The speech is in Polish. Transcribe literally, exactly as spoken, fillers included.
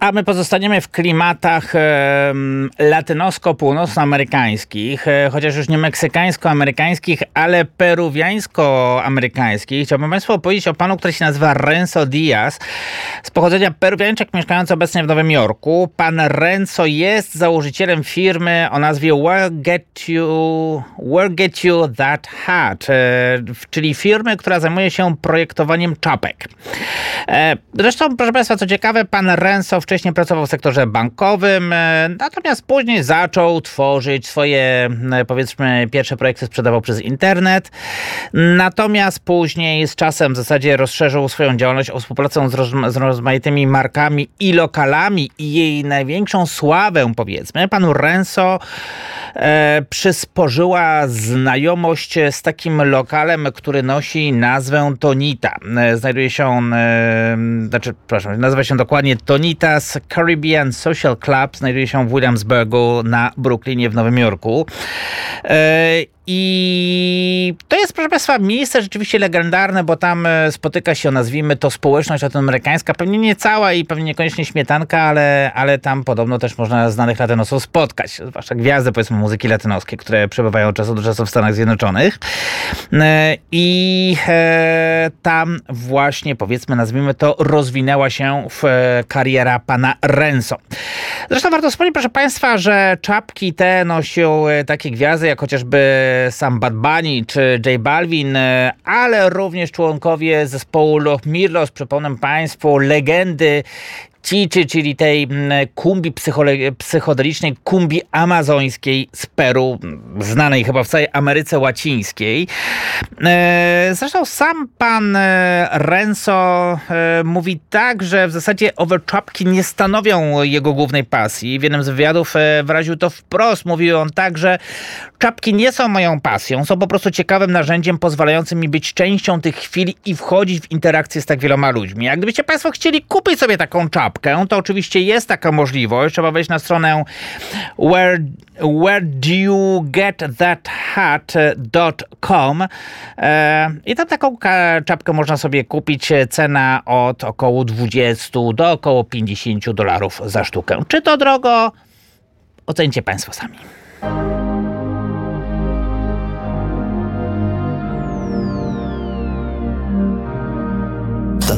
A my pozostaniemy w klimatach e, latynosko-północnoamerykańskich, e, chociaż już nie meksykańsko-amerykańskich, ale peruwiańsko-amerykańskich. Chciałbym Państwu opowiedzieć o panu, który się nazywa Renzo Diaz, z pochodzenia Peruwianczak mieszkający obecnie w Nowym Jorku. Pan Renzo jest założycielem firmy o nazwie Where Get You, Where Get You That Hat, e, czyli firmy, która zajmuje się projektowaniem czapek. E, zresztą, proszę Państwa, co ciekawe, pan Renzo wcześniej pracował w sektorze bankowym, natomiast później zaczął tworzyć swoje, powiedzmy, pierwsze projekty sprzedawał przez internet. Natomiast później z czasem w zasadzie rozszerzył swoją działalność o współpracę z, roz- z rozmaitymi markami i lokalami i jej największą sławę, powiedzmy, panu Renzo e, przysporzyła znajomość z takim lokalem, który nosi nazwę Tonita. Znajduje się on, e, znaczy, przepraszam, nazywa się dokładnie Tonita Caribbean Social Club, znajduje się w Williamsburgu na Brooklynie w Nowym Jorku. I to jest, proszę Państwa, miejsce rzeczywiście legendarne, bo tam spotyka się, nazwijmy to, społeczność latynoamerykańska, pewnie nie cała i pewnie niekoniecznie śmietanka, ale, ale tam podobno też można znanych latynosów spotkać, zwłaszcza gwiazdy, powiedzmy, muzyki latynoskiej, które przebywają od czasu do czasu w Stanach Zjednoczonych. I tam właśnie, powiedzmy, nazwijmy to, rozwinęła się w kariera pana Renzo. Zresztą warto wspomnieć, proszę Państwa, że czapki te nosią takie gwiazdy, jak chociażby sam Bad Bunny czy J Balvin, ale również członkowie zespołu Los Mirlos, przypomnę Państwu, legendy Chichi, czyli tej kumbi psychole- psychodelicznej, kumbi amazońskiej z Peru, znanej chyba w całej Ameryce Łacińskiej. Zresztą sam pan Renzo mówi tak, że w zasadzie owe czapki nie stanowią jego głównej pasji. W jednym z wywiadów wyraził to wprost. Mówił on tak, że czapki nie są moją pasją, są po prostu ciekawym narzędziem pozwalającym mi być częścią tych chwil i wchodzić w interakcję z tak wieloma ludźmi. Jak gdybyście Państwo chcieli kupić sobie taką czapkę, to oczywiście jest taka możliwość. Trzeba wejść na stronę where, where do you get that hat dot com e, i tam taką czapkę można sobie kupić. Cena od około dwudziestu do około pięćdziesięciu dolarów za sztukę. Czy to drogo? Ocencie Państwo sami.